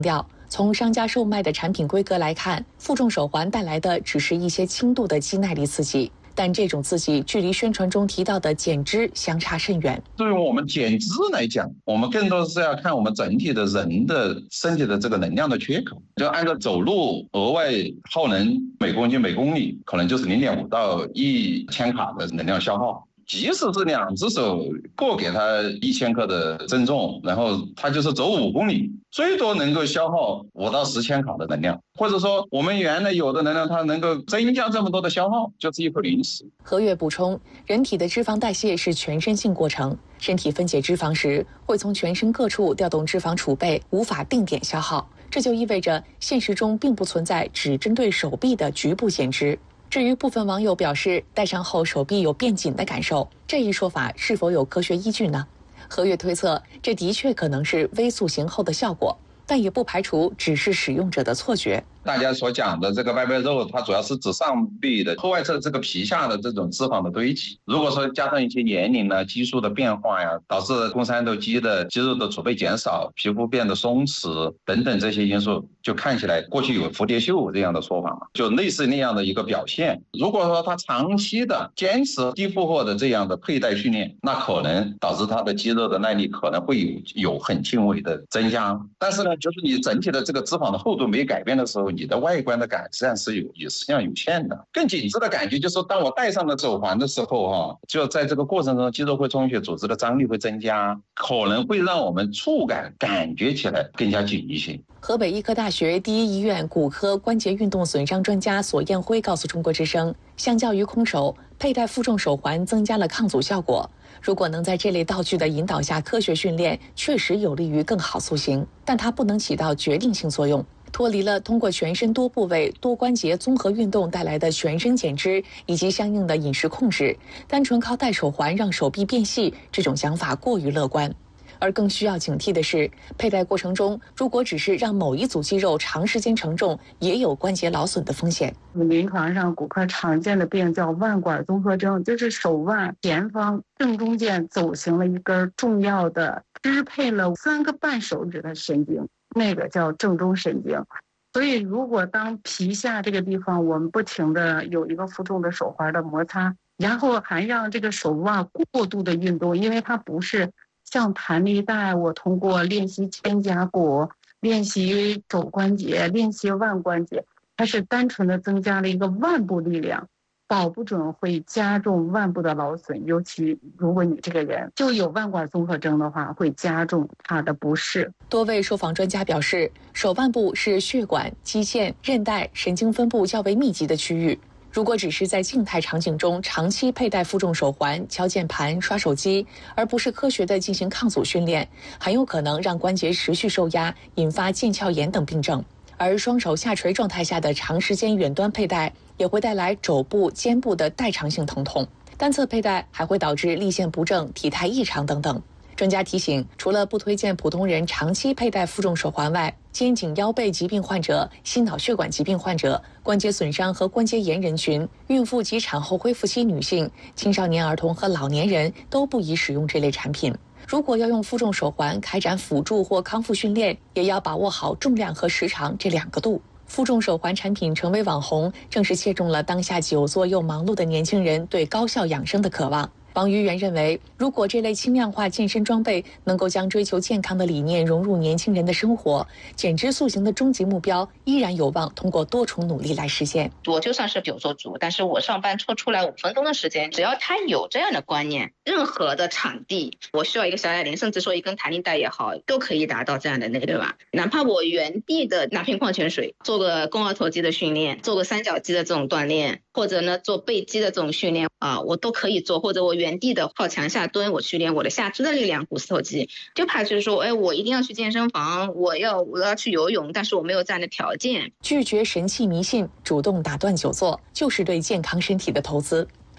调，从商家售卖的产品规格来看，负重手环带来的只是一些轻度的肌耐力刺激，但这种刺激距离宣传中提到的减脂相差甚远。 对于我们减脂来讲，我们更多是要看我们整体的人的身体的这个能量的缺口，就按照走路额外耗能每公斤每公里可能就是0.5到1千卡的能量消耗。即使是2只手各给他1000克的增重，然后他就是走5公里，最多能够消耗5到10千卡的能量，或者说我们原来有的能量它能够增加这么多的消耗，就是一口零食。 何月补充，人体的脂肪代谢是全身性过程，身体分解脂肪时会从全身各处调动脂肪储备，无法定点消耗，这就意味着现实中并不存在只针对手臂的局部减脂。至于部分网友表示戴上后手臂有变紧的感受，这一说法是否有科学依据呢？何月推测，这的确可能是微塑形后的效果，但也不排除只是使用者的错觉。 大家所讲的这个外背肉，它主要是指上臂的后外侧这个皮下的这种脂肪的堆积。如果说加上一些年龄呢、激素的变化呀，导致肱三头肌的肌肉的储备减少、皮肤变得松弛等等这些因素，就看起来过去有蝴蝶袖这样的说法嘛，就类似那样的一个表现。如果说他长期的坚持低负荷的这样的佩戴训练，那可能导致他的肌肉的耐力可能会有很轻微的增加。但是呢，就是你整体的这个脂肪的厚度没改变的时候，你的外观的改善是实际上有限的。更紧致的感觉就是当我戴上了手环的时候就在这个过程中肌肉会充血，组织的张力会增加，可能会让我们触感觉起来更加紧一些。 河北医科大学第一医院骨科关节运动损伤专家索彦辉告诉中国之声，相较于空手，佩戴负重手环增加了抗阻效果。如果能在这类道具的引导下科学训练，确实有利于更好塑形，但它不能起到决定性作用，脱离了通过全身多部位多关节综合运动带来的全身减脂以及相应的饮食控制，单纯靠戴手环让手臂变细，这种想法过于乐观。而更需要警惕的是，佩戴过程中如果只是让某一组肌肉长时间承重，也有关节劳损的风险。 临床上骨科常见的病叫腕管综合征，就是手腕前方正中间走行了一根重要的支配了3个半手指的神经，那个叫正中神经。所以如果当皮下这个地方我们不停的有一个负重的手环的摩擦，然后还让这个手腕过度的运动，因为它不是像弹力带，我通过练习肩胛骨、练习肘关节、练习腕关节，它是单纯的增加了一个腕部力量，保不准会加重腕部的劳损，尤其如果你这个人就有腕管综合征的话，会加重它的不适。 多位受访专家表示，手腕部是血管、肌腱、韧带、神经分布较为密集的区域。如果只是在静态场景中长期佩戴负重手环、敲键盘、刷手机，而不是科学的进行抗阻训练，很有可能让关节持续受压，引发腱鞘炎等病症。而双手下垂状态下的长时间远端佩戴，也会带来肘部、肩部的代偿性疼痛。单侧佩戴还会导致立线不正、体态异常等等。专家提醒，除了不推荐普通人长期佩戴负重手环外，肩颈腰背疾病患者、心脑血管疾病患者、关节损伤和关节炎人群、孕妇及产后恢复期女性、青少年儿童和老年人都不宜使用这类产品。如果要用负重手环开展辅助或康复训练，也要把握好重量和时长这2个度。负重手环产品成为网红，正是切中了当下久坐又忙碌的年轻人对高效养生的渴望。王于元认为，如果这类轻量化健身装备能够将追求健康的理念融入年轻人的生活，减脂塑形的终极目标依然有望通过多重努力来实现。 我就算是久坐族，但是我上班抽出来5分钟的时间，只要他有这样的观念，任何的场地，我需要一个小哑铃，甚至说一根弹力带也好，都可以达到这样的对吧？哪怕我原地的拿瓶矿泉水，做个肱二头肌的训练，做个三角肌的这种锻炼，或者呢做背肌的这种训练我都可以做，或者我原地的靠墙下蹲，我去练我的下肢的力量、股四头肌。就怕就是说，我一定要去健身房，我要去游泳，但是我没有这样的条件。 拒绝神器迷信，主动打断久坐，就是对健康身体的投资。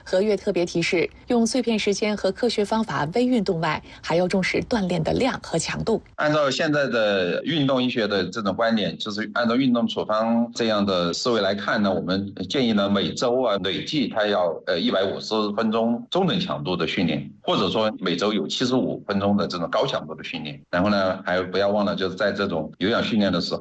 合约特别提示，用碎片时间和科学方法微运动外，还要重视锻炼的量和强度。 按照现在的运动医学的这种观点，就是按照运动处方这样的思维来看呢，我们建议呢每周累计它要150分钟中等强度的训练，或者说每周有75分钟的这种高强度的训练。然后呢，还不要忘了就是在这种有氧训练的时候，